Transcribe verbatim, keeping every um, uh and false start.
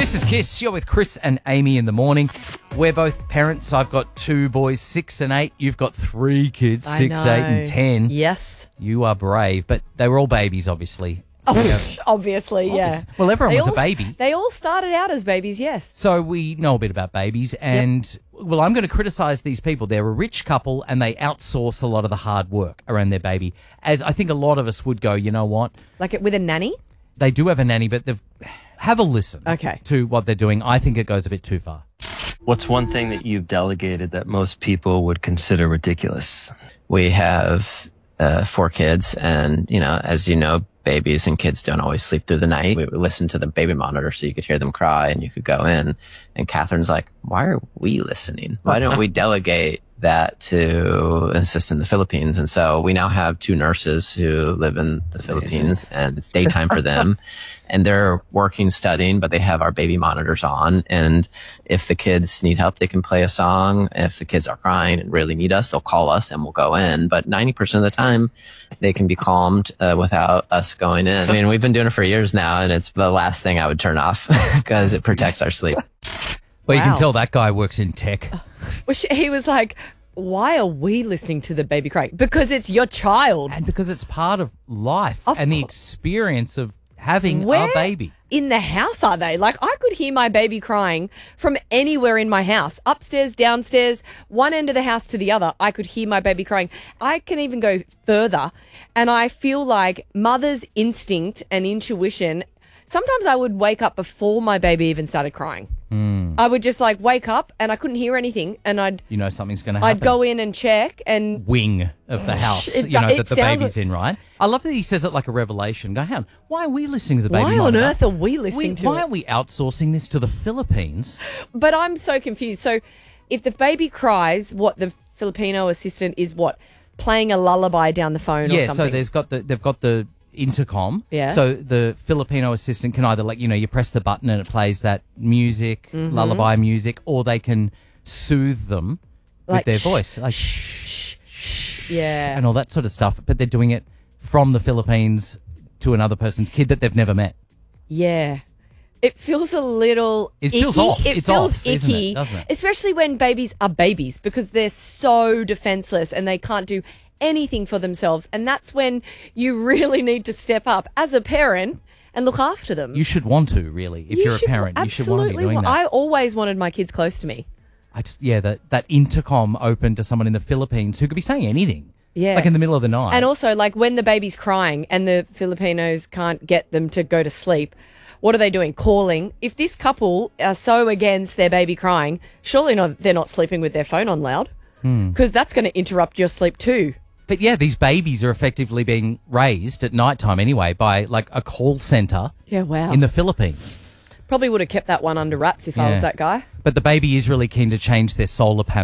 This is Kiss. You're with Chris and Amy in the morning. We're both parents. I've got two boys, six and eight. You've got three kids, I six, know. eight, and ten. Yes. You are brave, but they were all babies, obviously. So we have- Obviously, yeah. Obviously. Well, everyone They was a all- baby. They all started out as babies, yes. So we know a bit about babies, and well, I'm going to criticise these people. They're a rich couple, and they outsource a lot of the hard work around their baby. As I think a lot of us would go, you know what? Like it with a nanny? They do have a nanny, but they've have a listen Okay. to what they're doing. I think it goes a bit too far. What's one thing that you've delegated that most people would consider ridiculous? We have uh, four kids, and, you know, as you know, babies and kids don't always sleep through the night. We would listen to the baby monitor so you could hear them cry and you could go in. And Catherine's like, why are we listening? Why don't we delegate that to an assistant in the Philippines? And so we now have two nurses who live in the Philippines, and it's daytime for them. And they're working, studying, but they have our baby monitors on. And if the kids need help, they can play a song. If the kids are crying and really need us, they'll call us and we'll go in. But ninety percent of the time, they can be calmed uh, without us going in. I mean, we've been doing it for years now, and it's the last thing I would turn off because it protects our sleep. Well, you Wow. can tell that guy works in tech. Well, she, he was like, why are we listening to the baby cry? Because it's your child. And because it's part of life Of and the course. experience of having Where a baby. in the house are they? Like, I could hear my baby crying from anywhere in my house. Upstairs, downstairs, one end of the house to the other, I could hear my baby crying. I can even go further, and I feel like mother's instinct and intuition, sometimes I would wake up before my baby even started crying. Mm. I would just, like, wake up, and I couldn't hear anything, and I'd You know something's going to happen. I'd go in and check, and Wing of the house, It you know, do- that it the sounds baby's like- in, right? I love that he says it like a revelation. Go, hang on, why are we listening to the baby why on monitor? earth are we listening We- to why it? aren't we outsourcing this to the Philippines? But I'm so confused. So if the baby cries, what the Filipino assistant is what? Playing a lullaby down the phone or Yeah, something? so there's got the they've got the intercom. Yeah. So the Filipino assistant can either, like, you know, you press the button and it plays that music, Mm-hmm. lullaby music, or they can soothe them Like, with their shh, voice, like Yeah. and all that sort of stuff. But they're doing it from the Philippines to another person's kid that they've never met. Yeah. It feels a little It feels icky. off. It It's feels off, isn't it? icky, Doesn't it? especially when babies are babies because they're so defenseless and they can't do anything for themselves. And that's when you really need to step up as a parent and look after them. You should want to, really, if You you're should a parent. You should want to be absolutely doing wa- that. I always wanted my kids close to me. I just, yeah, that, that intercom open to someone in the Philippines who could be saying anything. Yeah. Like in the middle of the night. And also, like, when the baby's crying and the Filipinos can't get them to go to sleep, what are they doing? Calling. If this couple are so against their baby crying, surely not, they're not sleeping with their phone on loud because that's going to interrupt your sleep too. But yeah, these babies are effectively being raised at nighttime anyway by like a call center Yeah, wow. in the Philippines. Probably would have kept that one under wraps if I Yeah. was that guy. But the baby is really keen to change their solar panel.